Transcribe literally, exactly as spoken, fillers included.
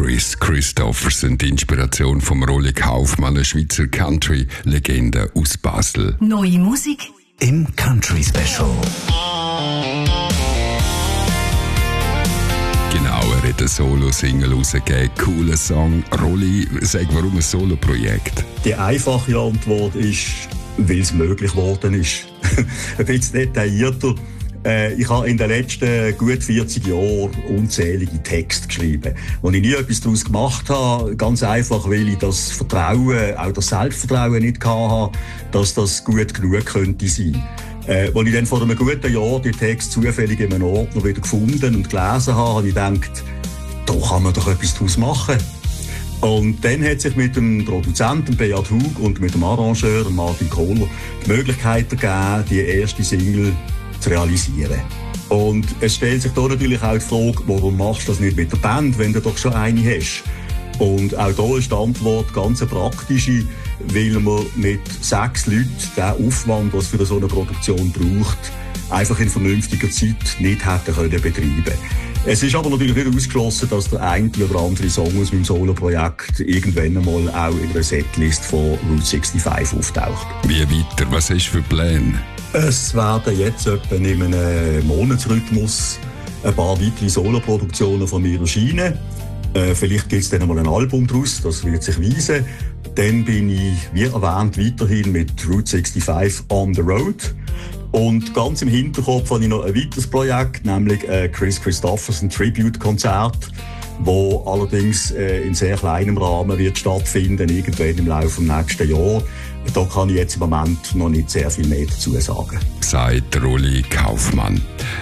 Kris Kristofferson, die Inspiration vom Rolli Kaufmann, eine Schweizer Country-Legende aus Basel. Neue Musik im Country Special. Genau, er hat eine Solo-Single rausgegeben. Cooler Song. Rolli, sag, warum ein Solo-Projekt? Die einfache Antwort ist, weil es möglich geworden ist. Ein bisschen detaillierter. Äh, ich habe in den letzten gut vierzig Jahren unzählige Texte geschrieben, wo ich nie etwas daraus gemacht habe. Ganz einfach, weil ich das Vertrauen, auch das Selbstvertrauen nicht hatte, dass das gut genug könnte sein. Äh, als ich dann vor einem guten Jahr die Texte zufällig in einem Ordner wieder gefunden und gelesen habe, habe ich gedacht, da kann man doch etwas daraus machen. Und dann hat sich mit dem Produzenten Beat Hug und mit dem Arrangeur Martin Kohler die Möglichkeit gegeben, die erste Single zu realisieren. Und es stellt sich da natürlich auch die Frage, warum machst du das nicht mit der Band, wenn du doch schon eine hast? Und auch da ist die Antwort ganz eine praktische, weil man mit sechs Leuten den Aufwand, was für so eine Produktion braucht, einfach in vernünftiger Zeit nicht hätten können betreiben. Es ist aber natürlich nicht ausgeschlossen, dass der eine oder andere Song aus meinem Solo-Projekt irgendwann einmal auch in der Setlist von Route sechsundsiebzig auftaucht. Wie weiter? Was hast du für Pläne? Es werden jetzt etwa in einem Monatsrhythmus ein paar weitere Solo-Produktionen von mir erscheinen. Äh, vielleicht gibt es dann einmal ein Album daraus, das wird sich weisen. Dann bin ich, wie erwähnt, weiterhin mit Route sechsundsiebzig on the road. Und ganz im Hinterkopf habe ich noch ein weiteres Projekt, nämlich ein Kris Kristofferson Tribute-Konzert, wo allerdings äh, in sehr kleinem Rahmen wird stattfinden, irgendwann im Laufe des nächsten Jahres. Da kann ich jetzt im Moment noch nicht sehr viel mehr dazu sagen. Sagt Rolli Kaufmann.